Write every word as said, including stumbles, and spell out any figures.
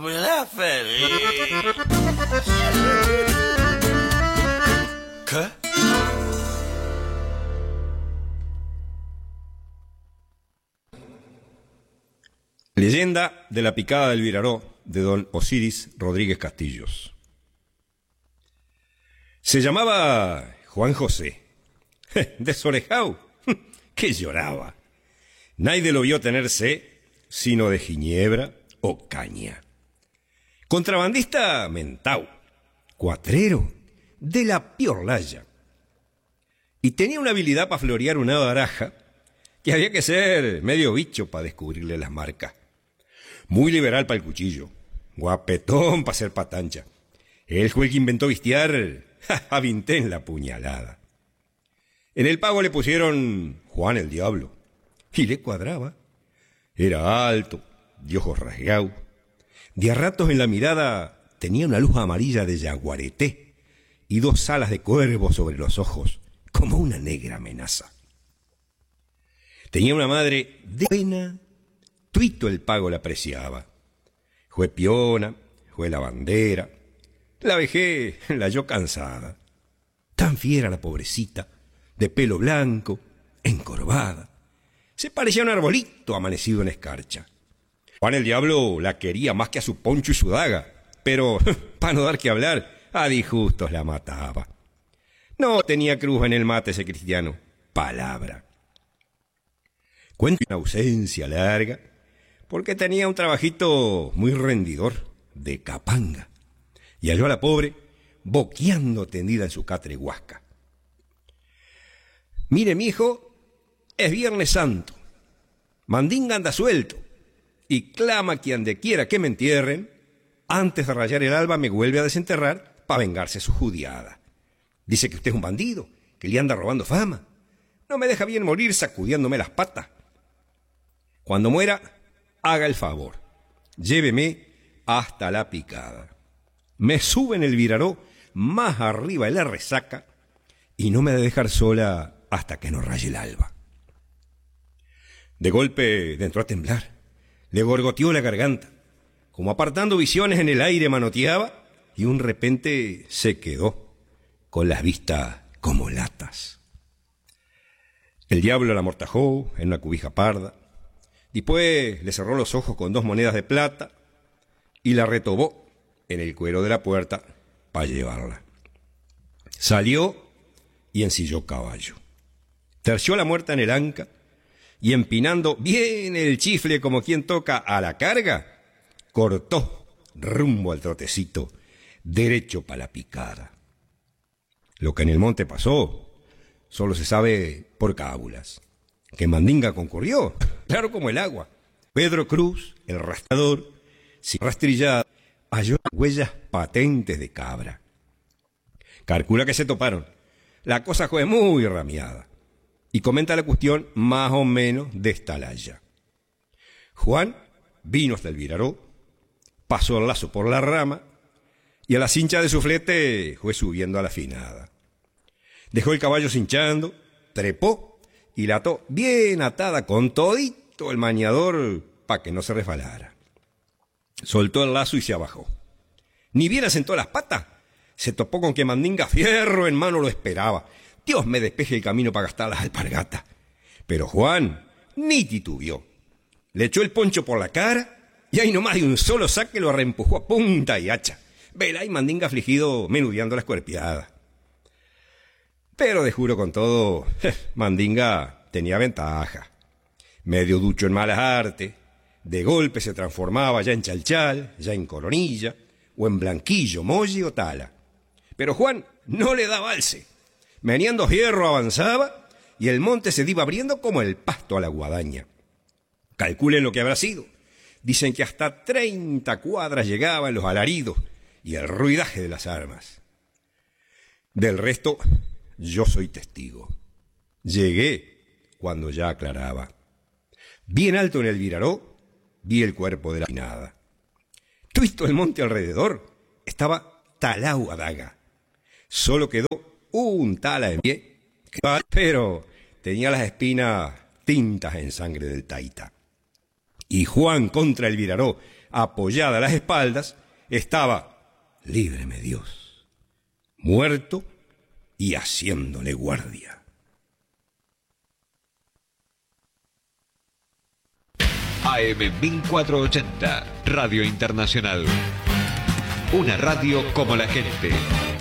fuera feliz. ¿Qué? Leyenda de la picada del Viraró, de don Osiris Rodríguez Castillos. Se llamaba Juan José, desorejao, que lloraba. Nadie lo vio tener sed, sino de ginebra o caña. Contrabandista mentao, cuatrero, de la piorlaya. Y tenía una habilidad para florear una baraja que había que ser medio bicho para descubrirle las marcas. Muy liberal para el cuchillo, guapetón para ser patancha. Él fue el que inventó vistiar a Vintén la puñalada. En el pago le pusieron Juan el Diablo, y le cuadraba. Era alto, de ojos rasgados. De a ratos en la mirada tenía una luz amarilla de yaguareté y dos alas de cuervo sobre los ojos, como una negra amenaza. Tenía una madre de pena, tuito el pago la apreciaba. Fue piona, fue lavandera, la vejé, la halló cansada. Tan fiera la pobrecita, de pelo blanco, encorvada. Se parecía a un arbolito amanecido en escarcha. Juan el Diablo la quería más que a su poncho y su daga, pero, para no dar que hablar, a disgustos la mataba. No tenía cruz en el mate ese cristiano, palabra. Cuenta una ausencia larga, porque tenía un trabajito muy rendidor, de capanga, y halló a la pobre boqueando tendida en su catre huasca. Mire, mi hijo, es Viernes Santo, Mandinga anda suelto, y clama que ande quiera que me entierren, antes de rayar el alba me vuelve a desenterrar para vengarse su judiada. Dice que usted es un bandido, que le anda robando fama. No me deja bien morir sacudiéndome las patas. Cuando muera, haga el favor, lléveme hasta la picada. Me sube en el Viraró más arriba de la resaca y no me ha de dejar sola hasta que no raye el alba. De golpe entró a temblar, le gorgoteó la garganta, como apartando visiones en el aire manoteaba y un repente se quedó con las vistas como latas. El diablo la amortajó en una cubija parda, después le cerró los ojos con dos monedas de plata y la retobó en el cuero de la puerta para llevarla. Salió y ensilló caballo. Terció la muerta en el anca y empinando bien el chifle como quien toca a la carga, cortó rumbo al trotecito, derecho para la picada. Lo que en el monte pasó solo se sabe por cábulas. Que Mandinga concurrió, claro como el agua. Pedro Cruz, el rastrador, sin rastrillada, halló huellas patentes de cabra. Calcula que se toparon. La cosa fue muy ramiada. Y comenta la cuestión más o menos de esta laya. Juan vino hasta el Viraró, pasó el lazo por la rama y a la cincha de su flete fue subiendo a la finada. Dejó el caballo cinchando, trepó y la ató bien atada con todito el maniador para que no se resbalara. Soltó el lazo y se abajó. Ni bien asentó las patas, se topó con que Mandinga fierro en mano lo esperaba. Dios me despeje el camino para gastar las alpargatas. Pero Juan ni titubeó. Le echó el poncho por la cara y ahí nomás de un solo saque lo reempujó a punta y hacha. Vela y Mandinga afligido menudeando la escuerpiada. Pero de juro con todo, Mandinga tenía ventaja. Medio ducho en malas artes, de golpe se transformaba ya en chalchal, ya en coronilla, o en blanquillo, molli o tala. Pero Juan no le daba alce. Meneando hierro avanzaba y el monte se iba abriendo como el pasto a la guadaña. Calculen lo que habrá sido. Dicen que hasta treinta cuadras llegaban los alaridos y el ruidaje de las armas. Del resto, yo soy testigo. Llegué cuando ya aclaraba. Bien alto en el Viraró, vi el cuerpo de la pinada. Tuito el monte alrededor estaba talao a daga. Solo quedó un tala en pie, pero tenía las espinas tintas en sangre del taita. y Juan contra el Viraró, apoyada a las espaldas, estaba, líbreme Dios, muerto y haciéndole guardia. A M mil cuatrocientos ochenta, Radio Internacional. Una radio como la gente.